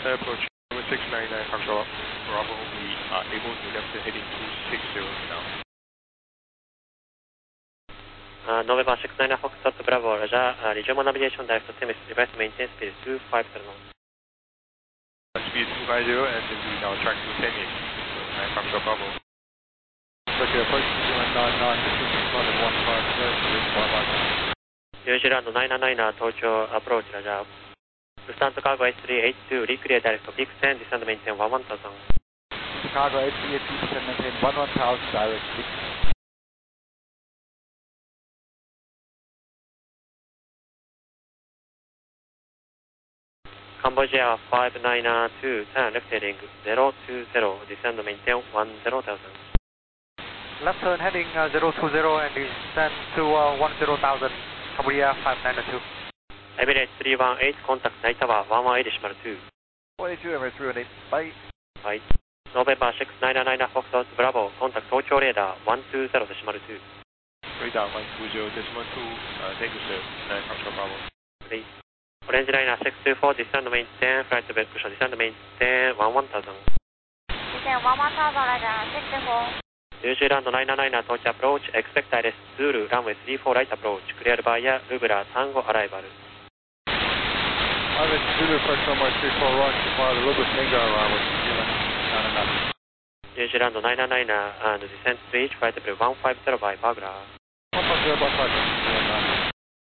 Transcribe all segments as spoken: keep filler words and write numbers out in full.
Approach number six nine nine Foxtrot Bravo, we are able to left heading two six zero now. Uh, November six nine nine Foxtrot Bravo, Roger, uh, regional navigation direct to Temis, reverse maintain speed two five zero knots. Speed two five zero and we now track to Temis, nine Foxtrot Bravo. Okay, approach New Zealand nine nine, this is London one five zero, one one. New Zealand nine nine nine, Tokyo approach, Roger. Lufthansa Cargo H three H two, reclear direct to Peak ten, descend maintain one one thousand. Chicago H three H two, descend maintain one one thousand, direct to Cambodia five nine two, turn left heading zero two zero, descend maintain one zero thousand. left turn heading uh, zero two zero and descend to uh, one zero thousand, Cambodia five nine two. Emirates three one eight, contact Night Tower one one eight decimal two. one eight two, Emirates three one eight, bye. Bye. November six nine nine Foxtrot Bravo, contact Tokyo Radar one two zero decimal two. Radar one two zero decimal two, uh, thank you sir, nine Foxtrot Bravo. Please. Orange Liner six two four, descend maintain, flight to Berkshire, descend maintain one one thousand. Descend one one thousand, Radar six two four. New Zealand nine nine nine, Tokyo approach, expect I R S Zulu, runway three four right approach, clear via Lubra, Tango arrival. I R S Zulu, approach runway three four right, via the Lubra Tango arrival, New Zealand nine nine nine. New Zealand nine nine nine, and descent to reach flight level one five zero by Bagla. one five zero by five, New Zealand nine nine nine.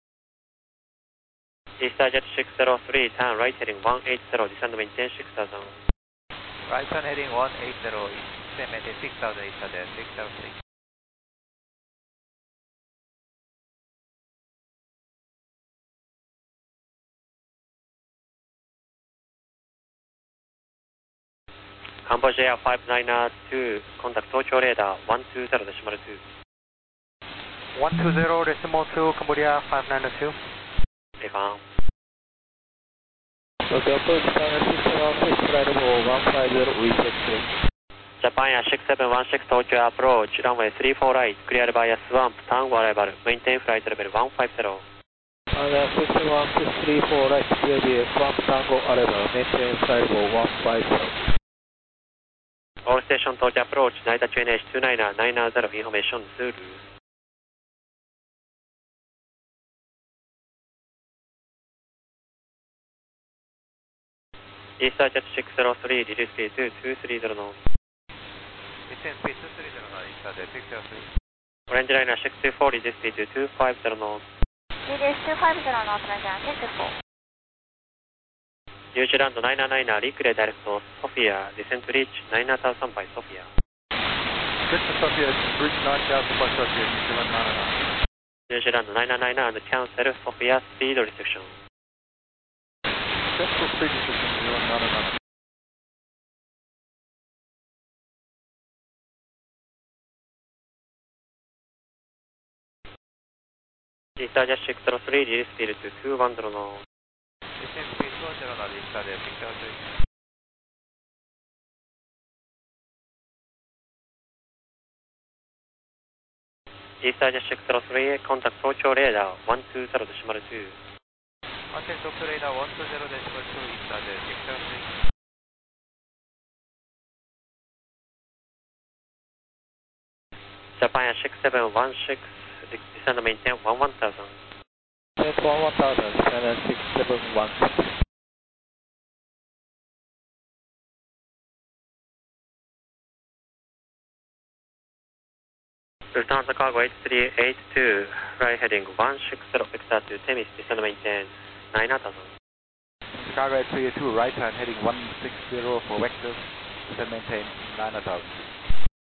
EasterJet six zero three, turn right heading one eight zero, descend maintain six thousand. Right turn heading one eight zero, descend maintain six thousand, EasterJet six zero three. Cambodia five nine two, contact Tokyo Radar one two zero decimal two. one two zero decimal two, Cambodia five nine two. Confirm. Okay, approach Japan six seven one six, flight level one five zero, we check clear. Japan six seven one six, Tokyo approach, runway three four right, clear via Swamp, Tango arrival, maintain flight level one five zero. Uh, six seven one six three four right, clear via Swamp, Tango arrival, maintain flight level one five zero. All station Tokyo approach, Naita Train H two nine nine zero, information Zulu. EasterJet six zero three, release speed two two three zero knots. Descent speed two three zero knots, EasterJet six zero three. Orange Liner six two four, release speed two five zero knots. Release two five zero knots, Radar six two four. New Zealand nine nine nine, reclear direct to Sofia, descend to reach nine thousand by Sofia. Get to Sofia, reach nine thousand by Sofia, New Zealand nine nine nine. New Zealand nine nine nine, and cancel Sofia speed restriction. Central speed restriction, New Zealand nine nine nine. EasterJet six zero three, release speed to two one zero knots. Descent speed two one zero knots, EasterJet six zero three. EasterJet six zero three, contact Tokyo Radar one two zero decimal two. Contact Tokyo Radar one two zero decimal two, EasterJet six zero three. Japan six seven one six, descend maintain one one thousand. Descent one one thousand, descend six seven one six. Lufthansa Cargo H three H two, right heading one six zero, vector to Temis, descend maintain nine thousand. Chicago H three two, right turn heading one six zero for vectors, descend maintain nine thousand.